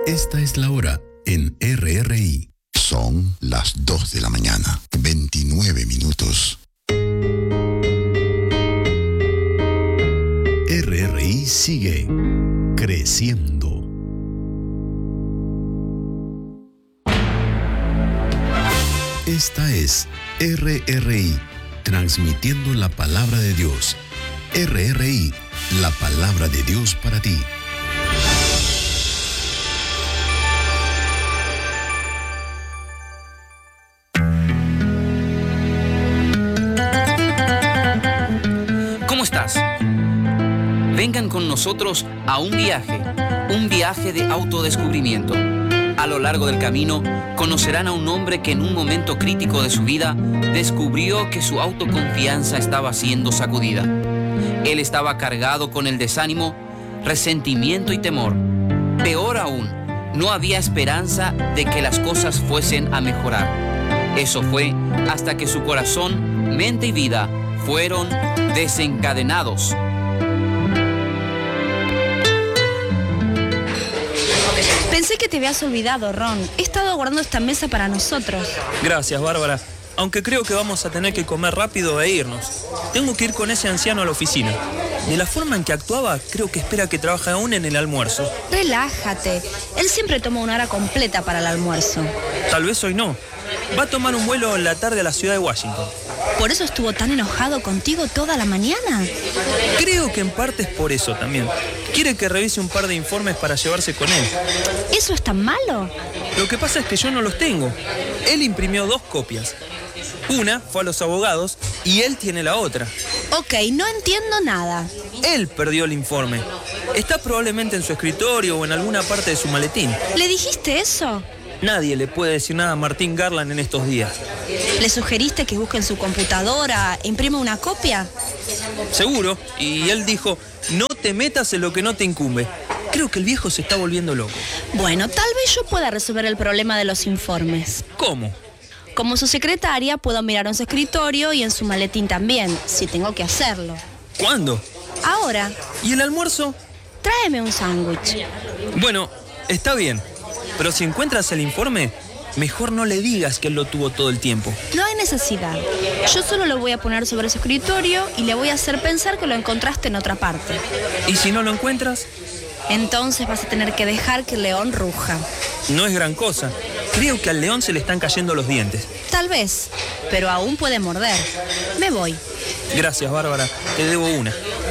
Esta es la hora en RRI. Son las 2 de la mañana, 29 minutos. RRI sigue creciendo. Esta es RRI, transmitiendo la palabra de Dios. RRI, la palabra de Dios para ti. ¿Cómo estás? Vengan con nosotros a un viaje de autodescubrimiento. A lo largo del camino, conocerán a un hombre que en un momento crítico de su vida descubrió que su autoconfianza estaba siendo sacudida. Él estaba cargado con el desánimo, resentimiento y temor. Peor aún, no había esperanza de que las cosas fuesen a mejorar. Eso fue hasta que su corazón, mente y vida fueron desencadenados. Pensé que te habías olvidado, Ron. He estado guardando esta mesa para nosotros. Gracias, Bárbara. Aunque creo que vamos a tener que comer rápido e irnos. Tengo que ir con ese anciano a la oficina. De la forma en que actuaba, creo que espera que trabaje aún en el almuerzo. Relájate. Él siempre toma una hora completa para el almuerzo. Tal vez hoy no. Va a tomar un vuelo en la tarde a la ciudad de Washington. ¿Por eso estuvo tan enojado contigo toda la mañana? Creo que en parte es por eso también. Quiere que revise un par de informes para llevarse con él. ¿Eso es tan malo? Lo que pasa es que yo no los tengo. Él imprimió 2 copias. Una fue a los abogados y él tiene la otra. Ok, no entiendo nada. Él perdió el informe. Está probablemente en su escritorio o en alguna parte de su maletín. ¿Le dijiste eso? Nadie le puede decir nada a Martín Garland en estos días. ¿Le sugeriste que busque en su computadora e imprima una copia? Seguro. Y él dijo, no te metas en lo que no te incumbe. Creo que el viejo se está volviendo loco. Bueno, tal vez yo pueda resolver el problema de los informes. ¿Cómo? Como su secretaria, puedo mirar en su escritorio y en su maletín también, si tengo que hacerlo. ¿Cuándo? Ahora. ¿Y el almuerzo? Tráeme un sándwich. Bueno, está bien. Pero si encuentras el informe, mejor no le digas que él lo tuvo todo el tiempo. No hay necesidad. Yo solo lo voy a poner sobre su escritorio y le voy a hacer pensar que lo encontraste en otra parte. ¿Y si no lo encuentras? Entonces vas a tener que dejar que el león ruja. No es gran cosa. Creo que al león se le están cayendo los dientes. Tal vez, pero aún puede morder. Me voy. Gracias, Bárbara. Te debo una.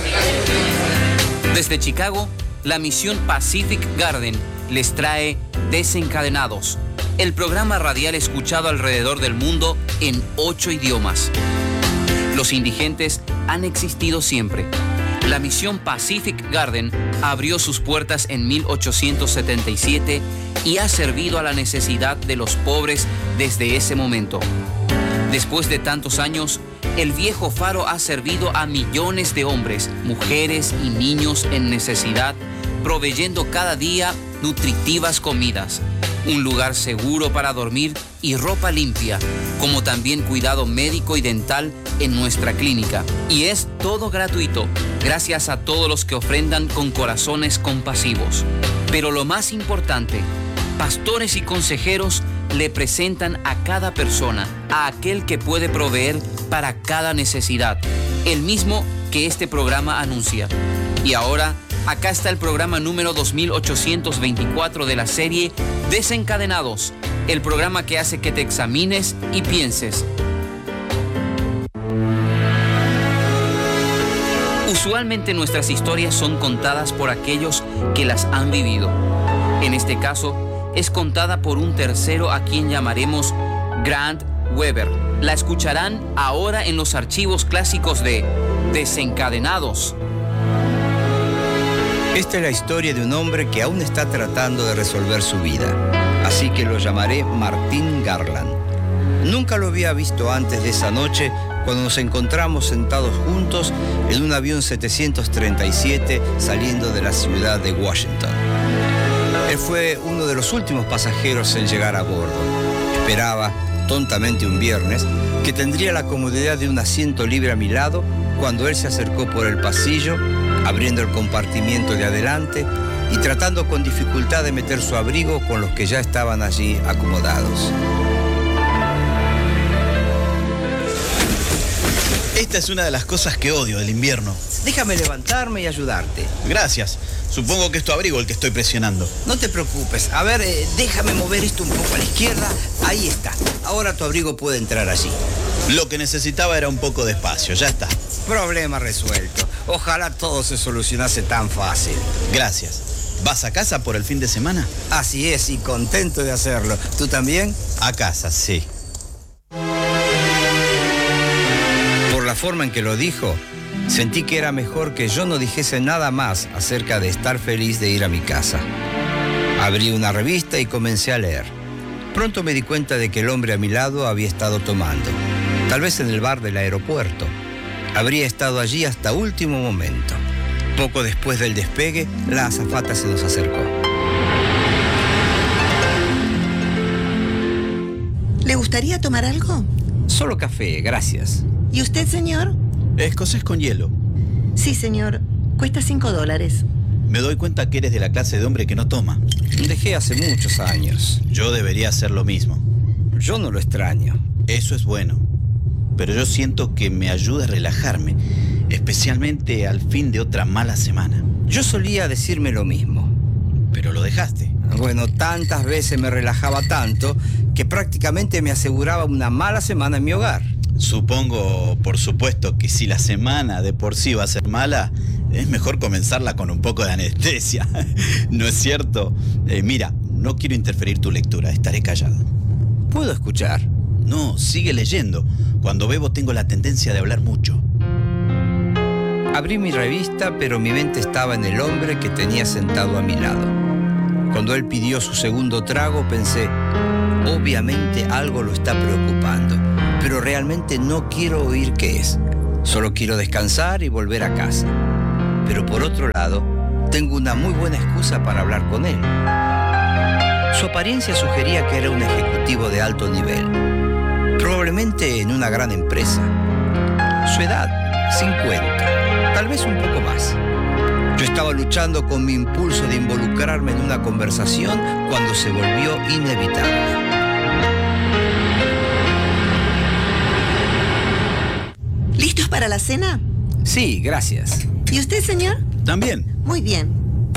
Desde Chicago, la misión Pacific Garden les trae Desencadenados, el programa radial escuchado alrededor del mundo en 8 idiomas. Los indigentes han existido siempre. La misión Pacific Garden abrió sus puertas en 1877 y ha servido a la necesidad de los pobres desde ese momento. Después de tantos años, el viejo faro ha servido a millones de hombres, mujeres y niños en necesidad, proveyendo cada día nutritivas comidas, un lugar seguro para dormir y ropa limpia, como también cuidado médico y dental en nuestra clínica. Y es todo gratuito, gracias a todos los que ofrendan con corazones compasivos. Pero lo más importante, pastores y consejeros le presentan a cada persona, a aquel que puede proveer para cada necesidad, el mismo que este programa anuncia. Y ahora, acá está el programa número 2824 de la serie Desencadenados, el programa que hace que te examines y pienses. Usualmente nuestras historias son contadas por aquellos que las han vivido. En este caso, es contada por un tercero a quien llamaremos Grant Weber. La escucharán ahora en los archivos clásicos de Desencadenados. Esta es la historia de un hombre que aún está tratando de resolver su vida. Así que lo llamaré Martín Garland. Nunca lo había visto antes de esa noche cuando nos encontramos sentados juntos en un avión 737 saliendo de la ciudad de Washington. Él fue uno de los últimos pasajeros en llegar a bordo. Esperaba, tontamente un viernes, que tendría la comodidad de un asiento libre a mi lado cuando él se acercó por el pasillo, abriendo el compartimiento de adelante y tratando con dificultad de meter su abrigo con los que ya estaban allí acomodados. Esta es una de las cosas que odio del invierno. Déjame levantarme y ayudarte. Gracias. Supongo que es tu abrigo el que estoy presionando. No te preocupes. A ver, déjame mover esto un poco a la izquierda. Ahí está. Ahora tu abrigo puede entrar allí. Lo que necesitaba era un poco de espacio. Ya está. Problema resuelto. Ojalá todo se solucionase tan fácil. Gracias. ¿Vas a casa por el fin de semana? Así es, y contento de hacerlo. ¿Tú también? A casa, sí. Por la forma en que lo dijo, sentí que era mejor que yo no dijese nada más acerca de estar feliz de ir a mi casa. Abrí una revista y comencé a leer. Pronto me di cuenta de que el hombre a mi lado había estado tomando, tal vez en el bar del aeropuerto. Habría estado allí hasta último momento. Poco después del despegue, la azafata se nos acercó. ¿Le gustaría tomar algo? Solo café, gracias. ¿Y usted, señor? Escocés con hielo. Sí, señor. Cuesta $5. Me doy cuenta que eres de la clase de hombre que no toma. Dejé hace muchos años. Yo debería hacer lo mismo. Yo no lo extraño. Eso es bueno. Pero yo siento que me ayuda a relajarme, especialmente al fin de otra mala semana. Yo solía decirme lo mismo. Pero lo dejaste. Bueno, tantas veces me relajaba tanto que prácticamente me aseguraba una mala semana en mi hogar. Supongo, por supuesto, que si la semana de por sí va a ser mala, es mejor comenzarla con un poco de anestesia. ¿No es cierto? Mira, no quiero interferir tu lectura, estaré callado. ¿Puedo escuchar? No, sigue leyendo. Cuando bebo tengo la tendencia de hablar mucho. Abrí mi revista, pero mi mente estaba en el hombre que tenía sentado a mi lado. Cuando él pidió su segundo trago, pensé, obviamente algo lo está preocupando, pero realmente no quiero oír qué es. Solo quiero descansar y volver a casa. Pero por otro lado, tengo una muy buena excusa para hablar con él. Su apariencia sugería que era un ejecutivo de alto nivel, probablemente en una gran empresa. Su edad, 50, tal vez un poco más. Yo estaba luchando con mi impulso de involucrarme en una conversación cuando se volvió inevitable. ¿Listos para la cena? Sí, gracias. ¿Y usted, señor? También. Muy bien.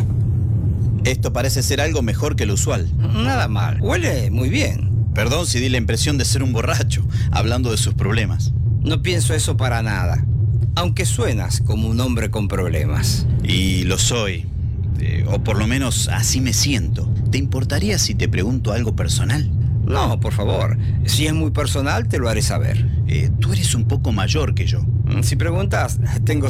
Esto parece ser algo mejor que lo usual. Nada mal. Huele muy bien. Perdón si di la impresión de ser un borracho, hablando de sus problemas. No pienso eso para nada, aunque suenas como un hombre con problemas. Y lo soy, o por lo menos así me siento. ¿Te importaría si te pregunto algo personal? No, por favor. Si es muy personal, te lo haré saber. Tú eres un poco mayor que yo. Si preguntas, tengo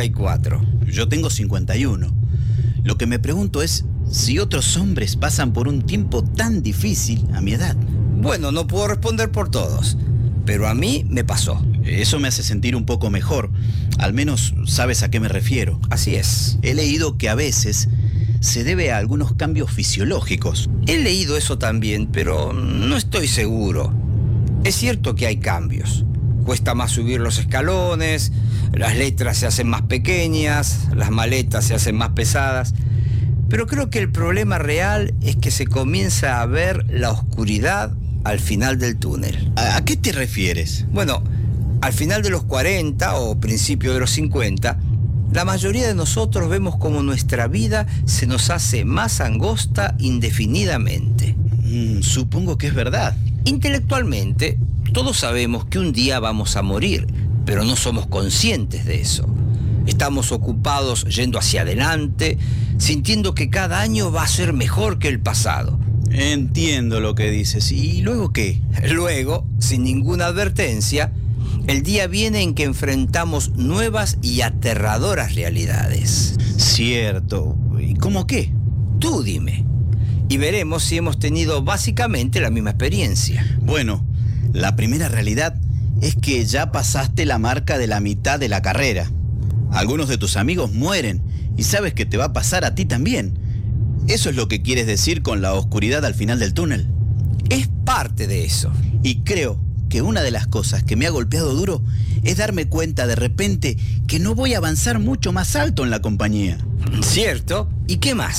64. Yo tengo 51. Lo que me pregunto es si otros hombres pasan por un tiempo tan difícil a mi edad. Bueno, no puedo responder por todos, pero a mí me pasó. Eso me hace sentir un poco mejor. Al menos sabes a qué me refiero. Así es. He leído que a veces se debe a algunos cambios fisiológicos. He leído eso también, pero no estoy seguro. Es cierto que hay cambios. Cuesta más subir los escalones, las letras se hacen más pequeñas, las maletas se hacen más pesadas. Pero creo que el problema real es que se comienza a ver la oscuridad al final del túnel. ¿A qué te refieres? Bueno, al final de los 40 o principio de los 50, la mayoría de nosotros vemos como nuestra vida se nos hace más angosta indefinidamente. Supongo que es verdad. Intelectualmente, todos sabemos que un día vamos a morir, pero no somos conscientes de eso. Estamos ocupados yendo hacia adelante, sintiendo que cada año va a ser mejor que el pasado. Entiendo lo que dices. ¿Y luego qué? Luego, sin ninguna advertencia, el día viene en que enfrentamos nuevas y aterradoras realidades. Cierto. ¿Y cómo qué? Tú dime. Y veremos si hemos tenido básicamente la misma experiencia. Bueno, la primera realidad es que ya pasaste la marca de la mitad de la carrera. Algunos de tus amigos mueren y sabes que te va a pasar a ti también. ¿Eso es lo que quieres decir con la oscuridad al final del túnel? Es parte de eso. Y creo que una de las cosas que me ha golpeado duro es darme cuenta de repente que no voy a avanzar mucho más alto en la compañía. ¿Cierto? ¿Y qué más?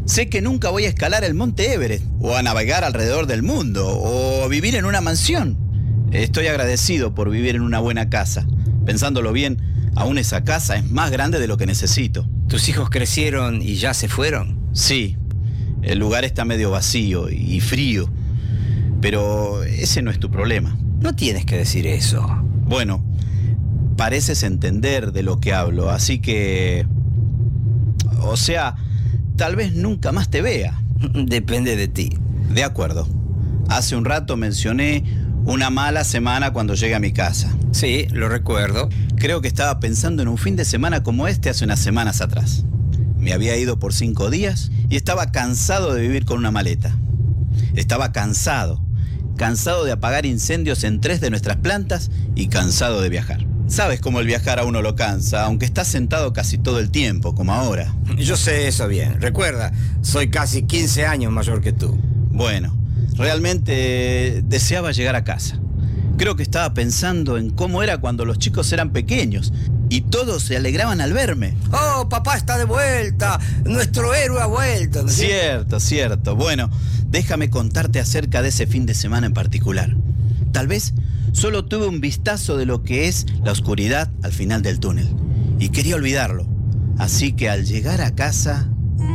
Sé que nunca voy a escalar el monte Everest, o a navegar alrededor del mundo, o a vivir en una mansión. Estoy agradecido por vivir en una buena casa. Pensándolo bien, aún esa casa es más grande de lo que necesito. ¿Tus hijos crecieron y ya se fueron? Sí, el lugar está medio vacío y frío, pero ese no es tu problema. No tienes que decir eso. Bueno, pareces entender de lo que hablo, así que... O sea, tal vez nunca más te vea. Depende de ti. De acuerdo. Hace un rato mencioné una mala semana cuando llegué a mi casa. Sí, lo recuerdo. Creo que estaba pensando en un fin de semana como este hace unas semanas atrás. Me había ido por 5 días y estaba cansado de vivir con una maleta. Estaba cansado de apagar incendios en 3 de nuestras plantas y cansado de viajar. Sabes cómo el viajar a uno lo cansa, aunque estás sentado casi todo el tiempo, como ahora. Yo sé eso bien. Recuerda, soy casi 15 años mayor que tú. Bueno, realmente deseaba llegar a casa. Creo que estaba pensando en cómo era cuando los chicos eran pequeños y todos se alegraban al verme. ¡Oh, papá está de vuelta! ¡Nuestro héroe ha vuelto! ¿No? Cierto. Bueno, déjame contarte acerca de ese fin de semana en particular. Tal vez solo tuve un vistazo de lo que es la oscuridad al final del túnel y quería olvidarlo. Así que al llegar a casa...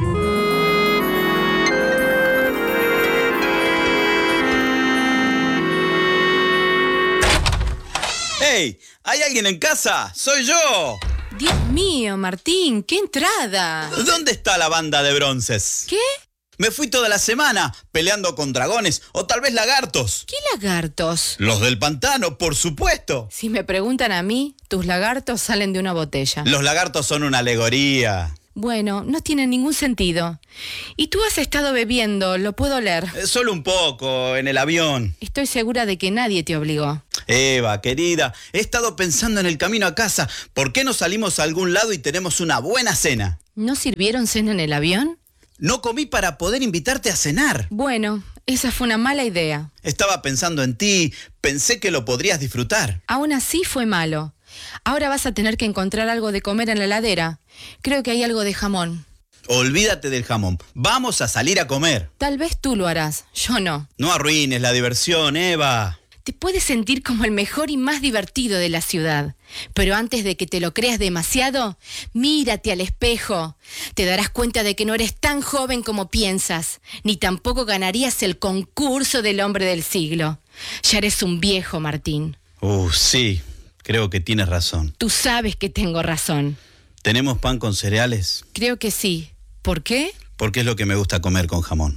¡Hey! ¿Hay alguien en casa? ¡Soy yo! Dios mío, Martín, ¡qué entrada! ¿Dónde está la banda de bronces? ¿Qué? Me fui toda la semana peleando con dragones o tal vez lagartos. ¿Qué lagartos? Los del pantano, por supuesto. Si me preguntan a mí, tus lagartos salen de una botella. Los lagartos son una alegoría. Bueno, no tienen ningún sentido. Y tú has estado bebiendo, lo puedo oler. Solo un poco, en el avión. Estoy segura de que nadie te obligó. Eva, querida, he estado pensando en el camino a casa. ¿Por qué no salimos a algún lado y tenemos una buena cena? ¿No sirvieron cena en el avión? No comí para poder invitarte a cenar. Bueno, esa fue una mala idea. Estaba pensando en ti, pensé que lo podrías disfrutar. Aún así fue malo. Ahora vas a tener que encontrar algo de comer en la heladera. Creo que hay algo de jamón. Olvídate del jamón. Vamos a salir a comer. Tal vez tú lo harás, yo no. No arruines la diversión, Eva. Te puedes sentir como el mejor y más divertido de la ciudad. Pero antes de que te lo creas demasiado, mírate al espejo. Te darás cuenta de que no eres tan joven como piensas, ni tampoco ganarías el concurso del hombre del siglo. Ya eres un viejo, Martín. Sí, creo que tienes razón. Tú sabes que tengo razón. ¿Tenemos pan con cereales? Creo que sí. ¿Por qué? Porque es lo que me gusta comer con jamón.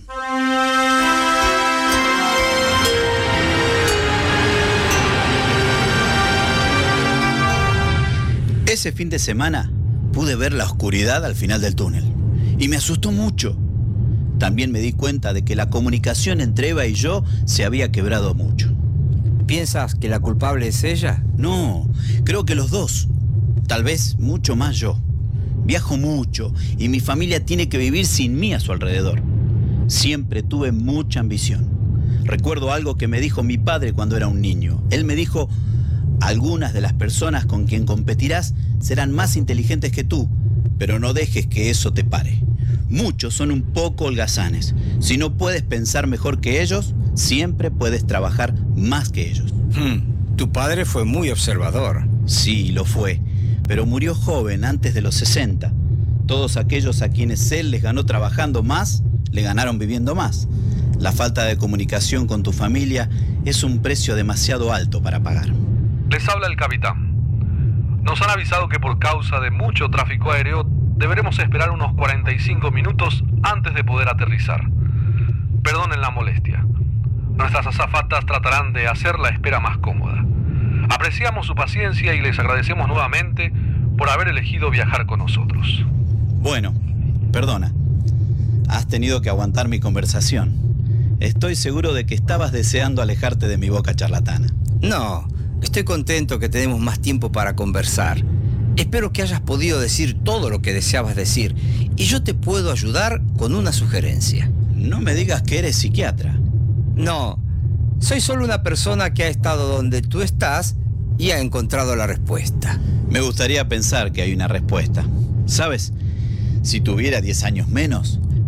Ese fin de semana pude ver la oscuridad al final del túnel y me asustó mucho. También me di cuenta de que la comunicación entre Eva y yo se había quebrado mucho. ¿Piensas que la culpable es ella? No, creo que los dos. Tal vez mucho más yo. Viajo mucho y mi familia tiene que vivir sin mí a su alrededor. Siempre tuve mucha ambición. Recuerdo algo que me dijo mi padre cuando era un niño. Él me dijo: algunas de las personas con quien competirás serán más inteligentes que tú, pero no dejes que eso te pare. Muchos son un poco holgazanes. Si no puedes pensar mejor que ellos, siempre puedes trabajar más que ellos. Tu padre fue muy observador. Sí, lo fue, pero murió joven, antes de los 60. Todos aquellos a quienes él les ganó trabajando más, le ganaron viviendo más. La falta de comunicación con tu familia es un precio demasiado alto para pagar. Les habla el capitán. Nos han avisado que por causa de mucho tráfico aéreo deberemos esperar unos 45 minutos antes de poder aterrizar. Perdonen la molestia. Nuestras azafatas tratarán de hacer la espera más cómoda. Apreciamos su paciencia y les agradecemos nuevamente por haber elegido viajar con nosotros. Bueno, perdona. Has tenido que aguantar mi conversación. Estoy seguro de que estabas deseando alejarte de mi boca charlatana. No, estoy contento que tenemos más tiempo para conversar. Espero que hayas podido decir todo lo que deseabas decir y yo te puedo ayudar con una sugerencia. No me digas que eres psiquiatra. No, soy solo una persona que ha estado donde tú estás y ha encontrado la respuesta. Me gustaría pensar que hay una respuesta. ¿Sabes? Si tuviera 10 años menos,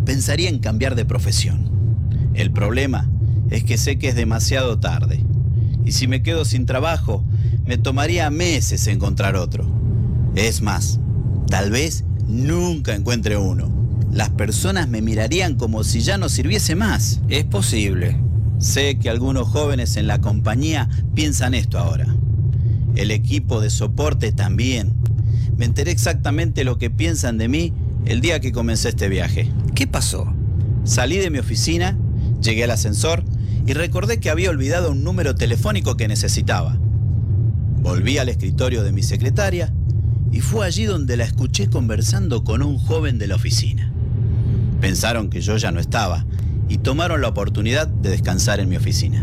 pensaría en cambiar de profesión. El problema es que sé que es demasiado tarde. Y si me quedo sin trabajo, me tomaría meses encontrar otro. Es más, tal vez nunca encuentre uno. Las personas me mirarían como si ya no sirviese más. Es posible. Sé que algunos jóvenes en la compañía piensan esto ahora. El equipo de soporte también. Me enteré exactamente lo que piensan de mí el día que comencé este viaje. ¿Qué pasó? Salí de mi oficina, llegué al ascensor y recordé que había olvidado un número telefónico que necesitaba. Volví al escritorio de mi secretaria y fue allí donde la escuché conversando con un joven de la oficina. Pensaron que yo ya no estaba y tomaron la oportunidad de descansar en mi oficina.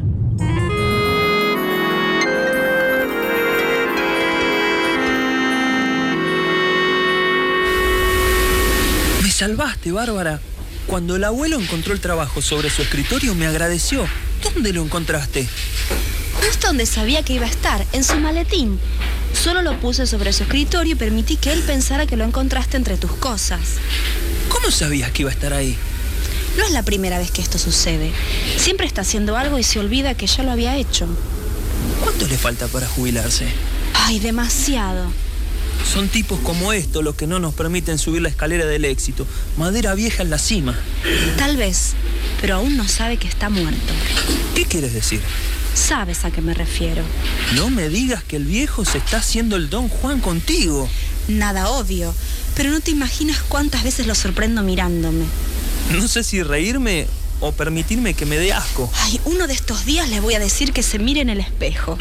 Me salvaste, Bárbara. Cuando el abuelo encontró el trabajo sobre su escritorio, me agradeció. ¿Dónde lo encontraste? Justo donde sabía que iba a estar, en su maletín. Solo lo puse sobre su escritorio y permití que él pensara que lo encontraste entre tus cosas. ¿Cómo sabías que iba a estar ahí? No es la primera vez que esto sucede. Siempre está haciendo algo y se olvida que ya lo había hecho. ¿Cuánto le falta para jubilarse? Ay, demasiado. Son tipos como estos los que no nos permiten subir la escalera del éxito. Madera vieja en la cima. Tal vez, pero aún no sabe que está muerto. ¿Qué quieres decir? Sabes a qué me refiero. No me digas que el viejo se está haciendo el Don Juan contigo. Nada obvio, pero no te imaginas cuántas veces lo sorprendo mirándome. No sé si reírme o permitirme que me dé asco. Ay, uno de estos días le voy a decir que se mire en el espejo.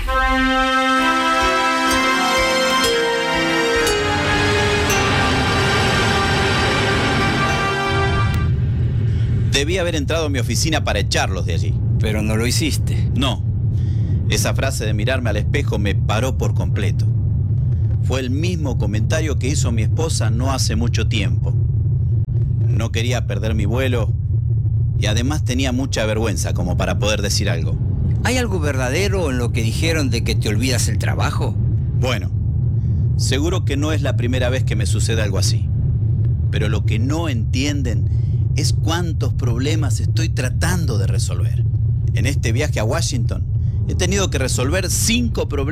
Debí haber entrado a mi oficina para echarlos de allí. Pero no lo hiciste. No. Esa frase de mirarme al espejo me paró por completo. Fue el mismo comentario que hizo mi esposa no hace mucho tiempo. No quería perder mi vuelo y además tenía mucha vergüenza como para poder decir algo. ¿Hay algo verdadero en lo que dijeron de que te olvidas el trabajo? Bueno, seguro que no es la primera vez que me sucede algo así. Pero lo que no entienden es cuántos problemas estoy tratando de resolver. En este viaje a Washington he tenido que resolver 5 problemas